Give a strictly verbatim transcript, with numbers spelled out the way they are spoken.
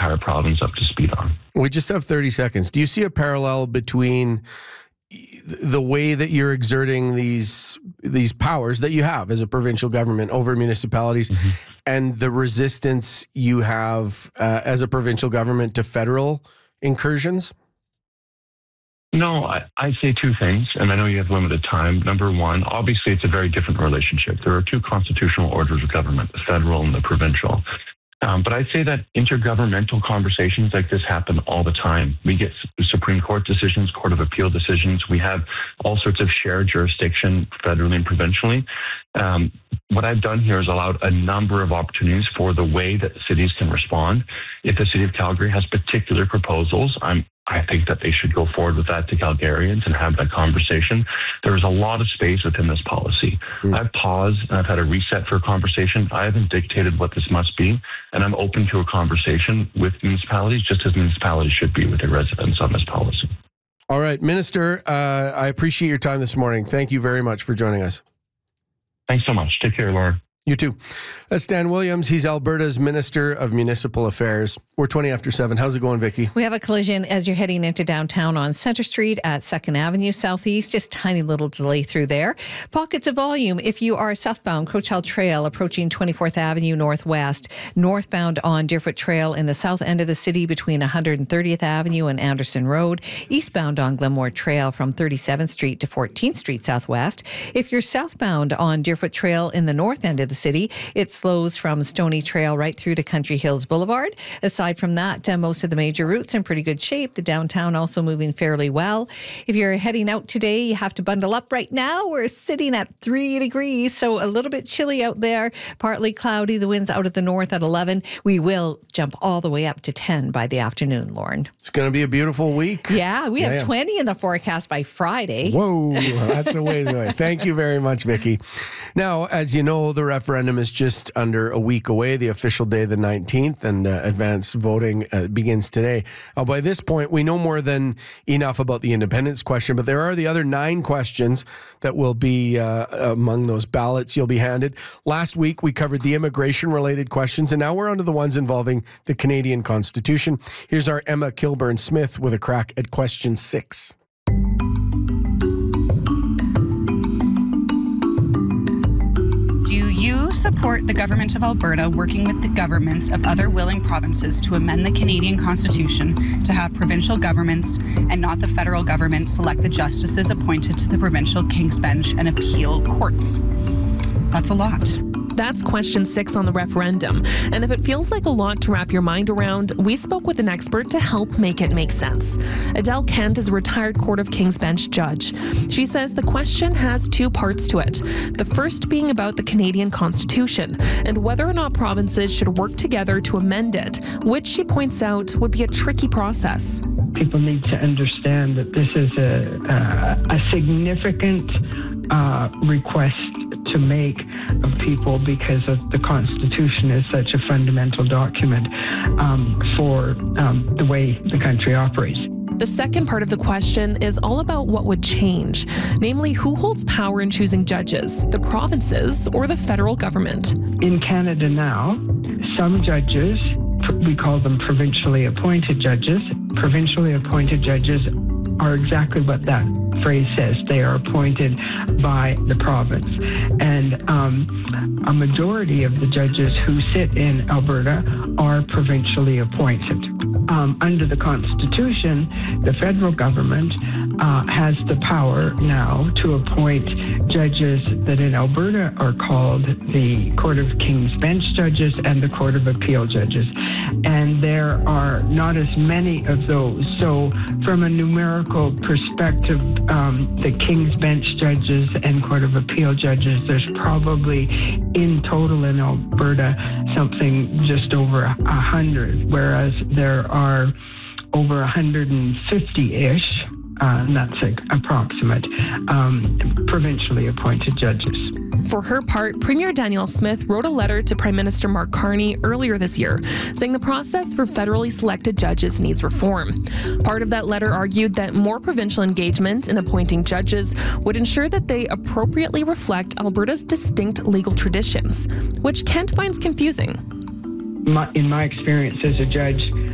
entire province up to speed on. We just have thirty seconds. Do you see a parallel between the way that you're exerting these these powers that you have as a provincial government over municipalities mm-hmm. and the resistance you have uh, as a provincial government to federal incursions? No, I, I say two things, and I know you have limited time. Number one, obviously it's a very different relationship. There are two constitutional orders of government, the federal and the provincial. Um, but I'd say that intergovernmental conversations like this happen all the time. We get Supreme Court decisions, Court of Appeal decisions. We have all sorts of shared jurisdiction federally and provincially. Um, what I've done here is allowed a number of opportunities for the way that cities can respond. If the city of Calgary has particular proposals, I'm I think that they should go forward with that to Calgarians and have that conversation. There is a lot of space within this policy. Mm. I've paused and I've had a reset for a conversation. I haven't dictated what this must be, and I'm open to a conversation with municipalities, just as municipalities should be with their residents on this policy. All right, Minister, uh, I appreciate your time this morning. Thank you very much for joining us. Thanks so much. Take care, Lauren. You too. That's Dan Williams. He's Alberta's Minister of Municipal Affairs. We're twenty after seven. How's it going, Vicky? We have a collision as you're heading into downtown on Centre Street at second Avenue Southeast. Just tiny little delay through there. Pockets of volume if you are southbound Coachell Trail approaching twenty-fourth Avenue Northwest. Northbound on Deerfoot Trail in the south end of the city between one hundred thirtieth Avenue and Anderson Road. Eastbound on Glenmore Trail from thirty-seventh Street to fourteenth Street Southwest. If you're southbound on Deerfoot Trail in the north end of the city, it slows from Stony Trail right through to Country Hills Boulevard. Aside from that, uh, most of the major routes in pretty good shape. The downtown also moving fairly well. If you're heading out today, you have to bundle up right now. We're sitting at three degrees, so a little bit chilly out there. Partly cloudy. The wind's out of the north at eleven. We will jump all the way up to ten by the afternoon, Lauren. It's going to be a beautiful week. Yeah, we yeah, have yeah. twenty in the forecast by Friday. Whoa, that's a ways away. Thank you very much, Vicky. Now, as you know, the referendum is just under a week away, the official day, the nineteenth, and uh, advanced voting uh, begins today. Uh, by this point, we know more than enough about the independence question, but there are the other nine questions that will be uh, among those ballots you'll be handed. Last week, we covered the immigration-related questions, and now we're on to the ones involving the Canadian Constitution. Here's our Emma Kilburn-Smith with a crack at question six. Support the Government of Alberta working with the governments of other willing provinces to amend the Canadian Constitution to have provincial governments and not the federal government select the justices appointed to the provincial King's Bench and appeal courts. That's a lot. That's question six on the referendum. And if it feels like a lot to wrap your mind around, we spoke with an expert to help make it make sense. Adele Kent is a retired Court of King's Bench judge. She says the question has two parts to it. The first being about the Canadian Constitution and whether or not provinces should work together to amend it, which she points out would be a tricky process. People need to understand that this is a, uh, a significant uh, request to make of people because of the Constitution is such a fundamental document um, for um, the way the country operates. The second part of the question is all about what would change, namely who holds power in choosing judges, the provinces or the federal government. In Canada now, some judges, we call them provincially appointed judges, provincially appointed judges are exactly what that phrase says. They are appointed by the province. And um, a majority of the judges who sit in Alberta are provincially appointed. Um, under the Constitution, the federal government uh, has the power now to appoint judges that in Alberta are called the Court of King's Bench judges and the Court of Appeal judges. And there are not as many of those. So from a numerical perspective, um, the King's Bench judges and Court of Appeal judges, there's probably in total in Alberta something just over a hundred, whereas there are over one hundred fifty-ish, uh, and that's like approximate, um, provincially appointed judges. For her part, Premier Danielle Smith wrote a letter to Prime Minister Mark Carney earlier this year, saying the process for federally selected judges needs reform. Part of that letter argued that more provincial engagement in appointing judges would ensure that they appropriately reflect Alberta's distinct legal traditions, which Kent finds confusing. My, in my experience as a judge,